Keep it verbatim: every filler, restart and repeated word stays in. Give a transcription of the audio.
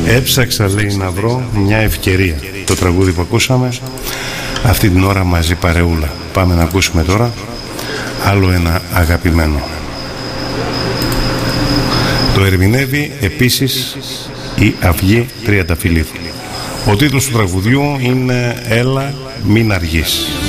Έψαξα, λέει, να βρω μια ευκαιρία. Το τραγούδι που ακούσαμε αυτή την ώρα μαζί παρεούλα. Πάμε να ακούσουμε τώρα άλλο ένα αγαπημένο. Το ερμηνεύει επίσης η Αυγή Τριανταφυλλίδου. Ο τίτλος του τραγουδιού είναι «Έλα μην αργείς».